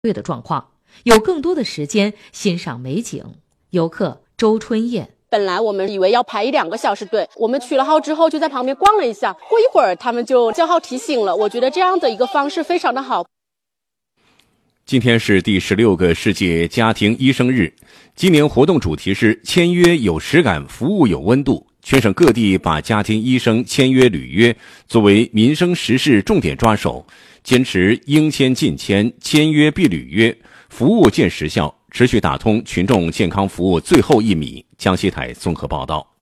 队的状况，有更多的时间欣赏美景。游客周春燕， 本来我们以为要排1-2个小时队，我们取了号之后就在旁边逛了一下，过一会儿他们就叫号提醒了。我觉得这样的一个方式非常的好。 今天是第16个世界家庭医生日，今年活动主题是签约有实感，服务有温度。全省各地把家庭医生签约履约作为民生实事重点抓手，坚持应签尽签，签约必履约，服务见实效，持续打通群众健康服务最后1米。江西台综合报道。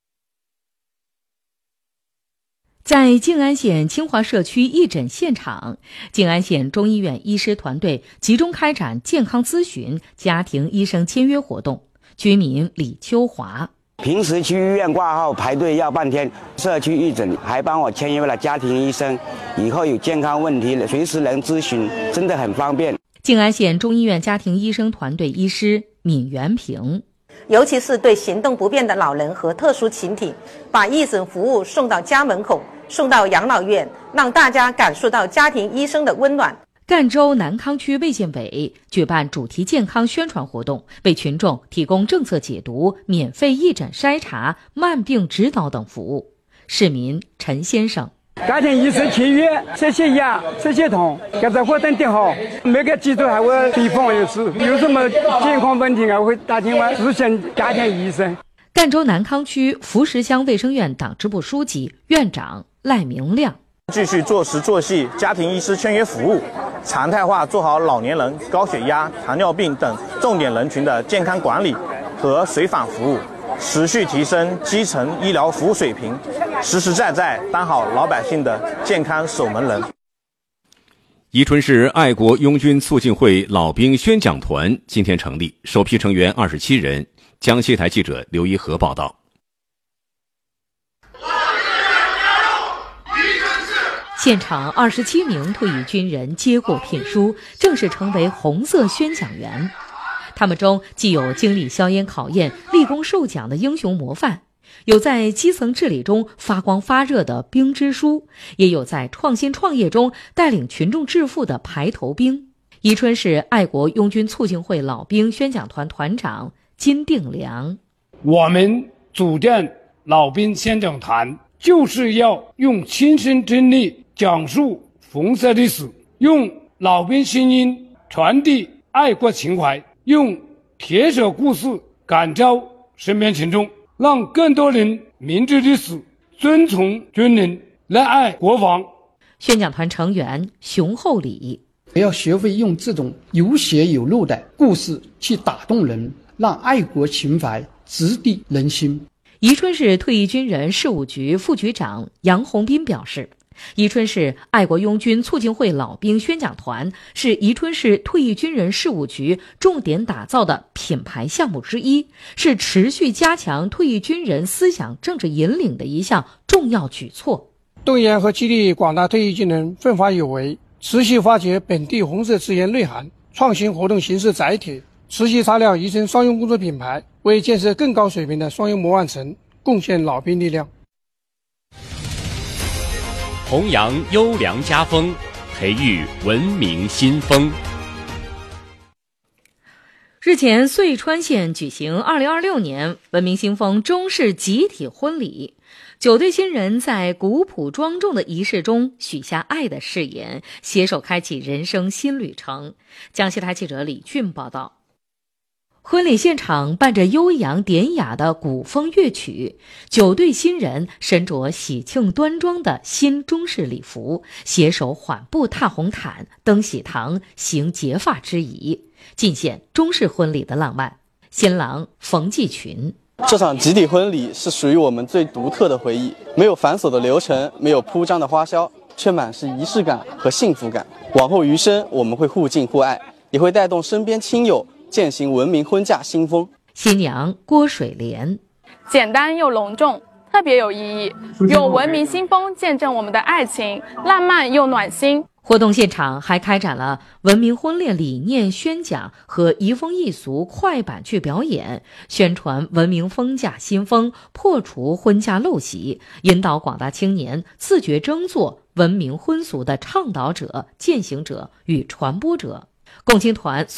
在静安县清华社区义诊现场，静安县中医院医师团队集中开展健康咨询、家庭医生签约活动。居民李秋华， 平时去医院挂号排队要半天，社区义诊还帮我签约了家庭医生，以后有健康问题随时能咨询，真的很方便。 静安县中医院家庭医生团队医师闵元平， 尤其是对行动不便的老人和特殊群体，把义诊服务送到家门口，送到养老院，让大家感受到家庭医生的温暖。 赣州南康区卫健委举办主题健康宣传活动，为群众提供政策解读、免费义诊筛查、慢病指导等服务。市民陈先生， 家庭医生签约测血压、测血糖，刚才活动挺好，每个季度还会推访一次，有什么健康问题还会打电话咨询家庭医生。 赣州南康区福石乡卫生院党支部书记、院长赖明亮， 继续做实做细家庭医师签约服务，常态化做好老年人、高血压、糖尿病等重点人群的健康管理和随访服务，持续提升基层医疗服务水平，实实在在当好老百姓的健康守门人。 宜春市爱国拥军促进会老兵宣讲团今天成立，首批成员27人。江西台记者刘一和报道。 现场27名退役军人接过聘书，正式成为红色宣讲员。他们中既有经历硝烟考验、立功受奖的英雄模范，有在基层治理中发光发热的兵之书，也有在创新创业中带领群众致富的排头兵。宜春市爱国拥军促进会老兵宣讲团团长金定良， 我们组建老兵宣讲团，就是要用亲身经历讲述红色历史，用老兵声音传递爱国情怀，用铁血故事感召身边群众，让更多人明知历史，遵从军人，热爱国防。 宣讲团成员熊厚礼， 要学会用这种有血有肉的故事去打动人，让爱国情怀直抵人心。 宜春市退役军人事务局副局长杨洪斌表示，宜春市爱国拥军促进会老兵宣讲团是宜春市退役军人事务局重点打造的品牌项目之一，是持续加强退役军人思想政治引领的一项重要举措。 动员和激励广大退役军人奋发有为，持续发掘本地红色资源内涵，创新活动形式载体，持续擦亮宜春双用工作品牌，为建设更高水平的双用模范城贡献老兵力量。 弘扬优良家风，培育文明新风。 日前，遂川县举行2026年文明新风中式集体婚礼，9对新人在古朴庄重的仪式中许下爱的誓言，携手开启人生新旅程。江西台记者李俊报道。婚礼现场伴着悠扬典雅的古风乐曲，9对新人身着喜庆端庄的新中式礼服，携手缓步踏红毯，登喜堂，行结发之仪，尽显中式婚礼的浪漫。新郎冯继群， 这场集体婚礼是属于我们最独特的回忆，没有繁琐的流程，没有铺张的花销，却满是仪式感和幸福感。往后余生，我们会互敬互爱，也会带动身边亲友践行文明婚嫁新风。 新娘郭水莲， 简单又隆重，特别有意义，用文明新风见证我们的爱情，浪漫又暖心。 活动现场还开展了文明婚恋理念宣讲和移风易俗快板剧表演，宣传文明婚嫁新风，破除婚嫁陋习，引导广大青年自觉争做文明婚俗的倡导者、践行者与传播者。 共青团